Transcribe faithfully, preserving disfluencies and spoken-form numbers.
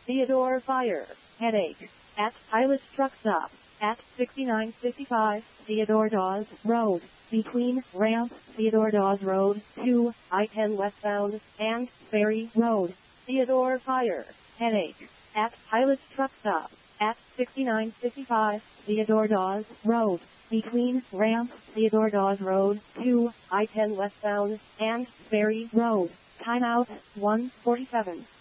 Theodore Fire, headache, at Pilot Truck Stop, at sixty-nine fifty-five Theodore Dawes Road, between ramp Theodore Dawes Road to I ten westbound, and Ferry Road. Theodore Fire, headache, at Pilot Truck Stop, at sixty-nine fifty-five Theodore Dawes Road, between ramp Theodore Dawes Road to I ten westbound, and Ferry Road. Timeout one forty-seven.